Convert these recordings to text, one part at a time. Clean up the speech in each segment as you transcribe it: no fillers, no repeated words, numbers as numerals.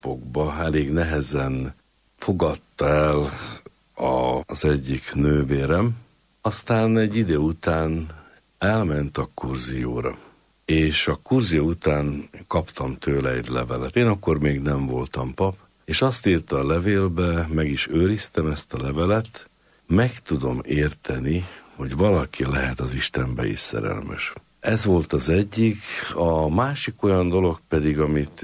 napokban elég nehezen fogadta el az egyik nővérem, aztán egy idő után elment a kurzióra. És a kurzió után kaptam tőle egy levelet. Én akkor még nem voltam pap, és azt írta a levélbe, meg is őriztem ezt a levelet, meg tudom érteni, hogy valaki lehet az Istenbe is szerelmes. Ez volt az egyik, a másik olyan dolog pedig,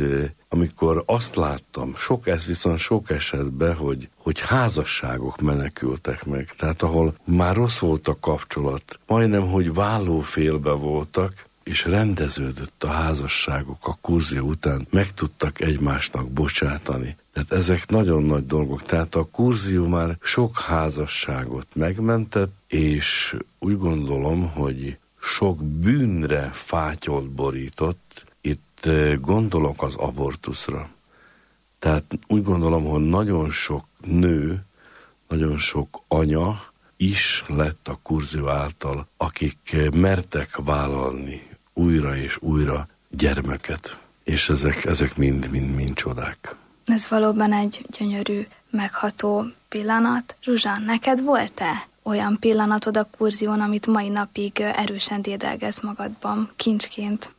amikor azt láttam, ez viszont sok esetben, hogy házasságok menekültek meg, tehát ahol már rossz volt a kapcsolat, majdnem, hogy vállófélbe voltak, és rendeződött a házasságok a kurzió után, meg tudtak egymásnak bocsátani. Tehát ezek nagyon nagy dolgok. Tehát a kurzió már sok házasságot megmentett, és úgy gondolom, hogy sok bűnre fátyolt borított. Itt gondolok az abortuszra. Tehát úgy gondolom, hogy nagyon sok nő, nagyon sok anya is lett a kurzió által, akik mertek vállalni újra és újra gyermeket. És ezek mind csodák. Ez valóban egy gyönyörű, megható pillanat. Zsuzsa, neked volt-e olyan pillanatod a kurzión, amit mai napig erősen dédelgesz magadban, kincsként?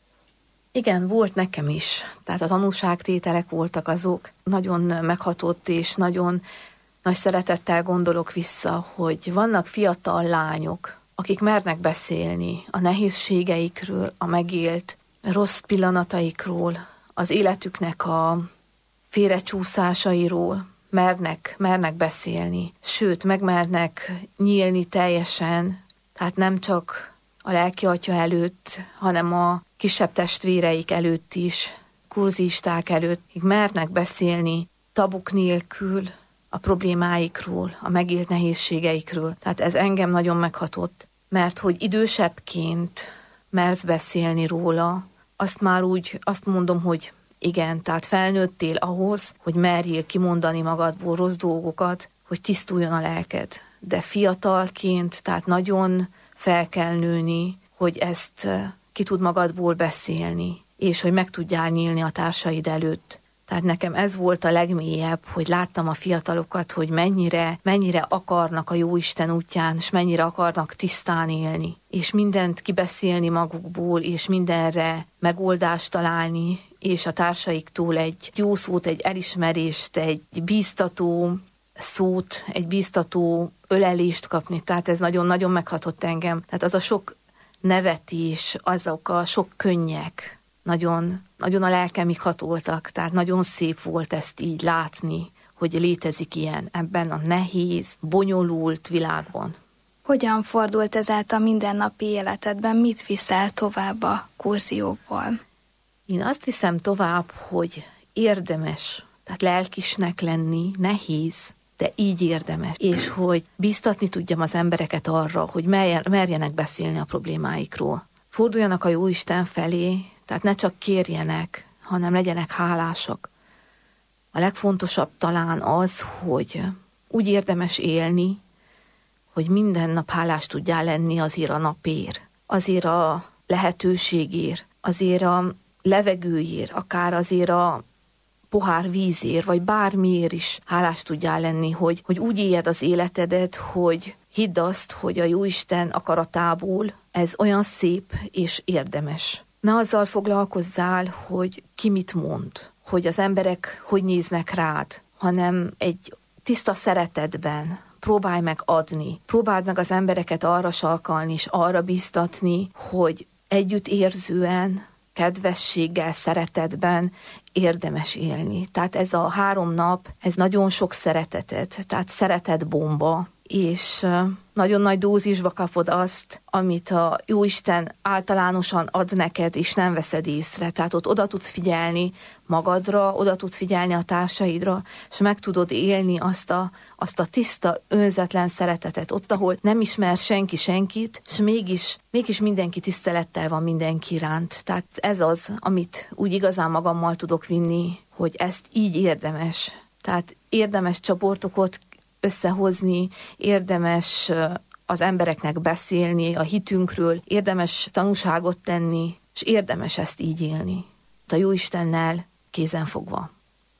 Igen, volt nekem is. Tehát a tanúságtételek voltak azok. Nagyon meghatott és nagyon nagy szeretettel gondolok vissza, hogy vannak fiatal lányok, akik mernek beszélni a nehézségeikről, a megélt rossz pillanataikról, az életüknek a félrecsúszásairól, mernek beszélni, sőt, megmernek nyílni teljesen, tehát nem csak a lelki atya előtt, hanem a kisebb testvéreik előtt is, kurzisták előtt, akik mernek beszélni tabuk nélkül a problémáikról, a megélt nehézségeikről. Tehát ez engem nagyon meghatott, mert hogy idősebbként mersz beszélni róla, azt mondom, hogy igen, tehát felnőttél ahhoz, hogy merjél kimondani magadból rossz dolgokat, hogy tisztuljon a lelked. De fiatalként, tehát nagyon fel kell nőni, hogy ezt ki tud magadból beszélni, és hogy meg tudjál nyílni a társaid előtt. Tehát nekem ez volt a legmélyebb, hogy láttam a fiatalokat, hogy mennyire akarnak a Jóisten útján, és mennyire akarnak tisztán élni, és mindent kibeszélni magukból, és mindenre megoldást találni, és a társaiktól egy jó szót, egy elismerést, egy bíztató szót, egy bíztató ölelést kapni. Tehát ez nagyon-nagyon meghatott engem. Tehát az a sok nevetés, azok a sok könnyek, nagyon a lelkemig hatoltak, tehát nagyon szép volt ezt így látni, hogy létezik ilyen ebben a nehéz, bonyolult világban. Hogyan fordult ezáltal mindennapi életedben? Mit viszel tovább a kurzióból? Én azt viszem tovább, hogy érdemes, tehát lelkisnek lenni, nehéz, de így érdemes. És hogy bíztatni tudjam az embereket arra, hogy merjenek beszélni a problémáikról. Forduljanak a Jóisten felé, tehát ne csak kérjenek, hanem legyenek hálásak. A legfontosabb talán az, hogy úgy érdemes élni, hogy minden nap hálás tudjál lenni azért a napért, azért a lehetőségért, azért a levegőért, akár azért a pohár vízért, vagy bármiért is hálás tudjál lenni, hogy úgy éljed az életedet, hogy hidd azt, hogy a Jóisten akaratából ez olyan szép és érdemes. Ne azzal foglalkozzál, hogy ki mit mond, hogy az emberek hogy néznek rád, hanem egy tiszta szeretetben próbálj meg adni. Próbáld meg az embereket arra sarkalni és arra biztatni, hogy együttérzően, kedvességgel, szeretetben érdemes élni. Tehát ez a 3 nap, ez nagyon sok szeretetet, tehát szeretetbomba, és nagyon nagy dózisba kapod azt, amit a Jóisten általánosan ad neked, és nem veszed észre. Tehát ott oda tudsz figyelni magadra, oda tudsz figyelni a társaidra, és meg tudod élni azt a tiszta, önzetlen szeretetet. Ott, ahol nem ismer senki senkit, és mégis mindenki tisztelettel van mindenki iránt. Tehát ez az, amit úgy igazán magammal tudok vinni, hogy ezt így érdemes. Tehát érdemes csoportokat összehozni, érdemes az embereknek beszélni a hitünkről, érdemes tanúságot tenni, és érdemes ezt így élni. A Jóistennel kézenfogva.